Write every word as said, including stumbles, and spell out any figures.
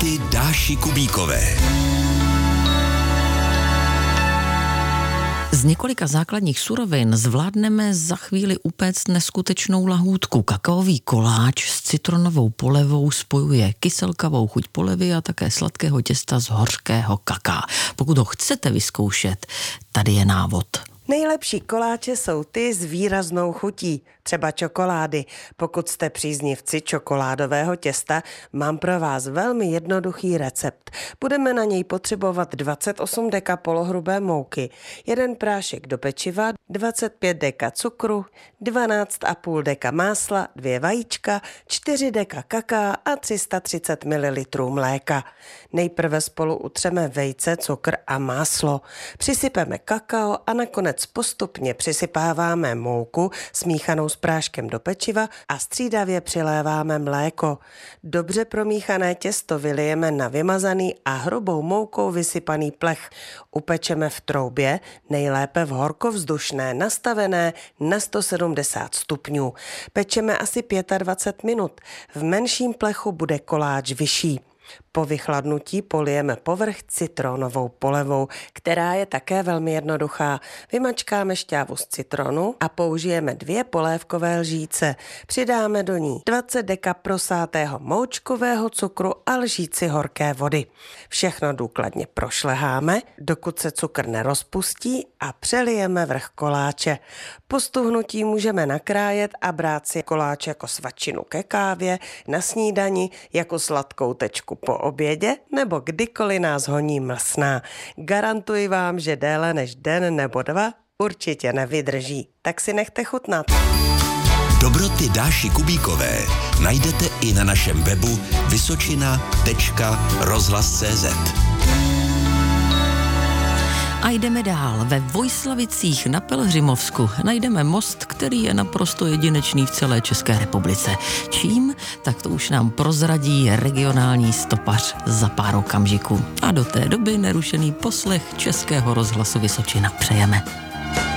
Dobroty Dáši Kubíkové. Z několika základních surovin zvládneme za chvíli upéct neskutečnou lahůdku. Kakaový koláč s citronovou polevou spojuje kyselkavou chuť polevy a také sladkého těsta z hořkého kaká. Pokud ho chcete vyzkoušet, tady je návod. Nejlepší koláče jsou ty s výraznou chutí, třeba čokolády. Pokud jste příznivci čokoládového těsta, mám pro vás velmi jednoduchý recept. Budeme na něj potřebovat dvacet osm deka polohrubé mouky, jeden prášek do pečiva, dvacet pět deka cukru, dvanáct a půl deka másla, dvě vajíčka, čtyři deka kaká a tři sta třicet mililitrů mléka. Nejprve spolu utřeme vejce, cukr a máslo. Přisypeme kakao a nakonec postupně přisypáváme mouku smíchanou s práškem do pečiva a střídavě přiléváme mléko. Dobře promíchané těsto vylijeme na vymazaný a hrubou moukou vysypaný plech. Upečeme v troubě, nejlépe v horkovzdušné, nastavené na sto sedmdesát stupňů. Pečeme asi dvacet pět minut. V menším plechu bude koláč vyšší. Po vychladnutí polijeme povrch citronovou polevou, která je také velmi jednoduchá. Vymačkáme šťávu z citronu a použijeme dvě polévkové lžíce. Přidáme do ní dvacet deka prosátého moučkového cukru a lžíci horké vody. Všechno důkladně prošleháme, dokud se cukr nerozpustí a přelijeme vrch koláče. Po stuhnutí můžeme nakrájet a brát si koláč jako svačinu ke kávě, na snídani, jako sladkou tečku po obědě nebo kdykoliv nás honí mlsná. Garantuji vám, že déle než den nebo dva určitě nevydrží. Tak si nechte chutnat. Dobroty Dáši Kubíkové najdete i na našem webu vysočina tečka rozhlas tečka cé zet. A jdeme dál. Ve Vojslavicích na Pelhřimovsku najdeme most, který je naprosto jedinečný v celé České republice. Čím? Tak to už nám prozradí regionální stopař za pár okamžiků. A do té doby nerušený poslech Českého rozhlasu Vysočina přejeme.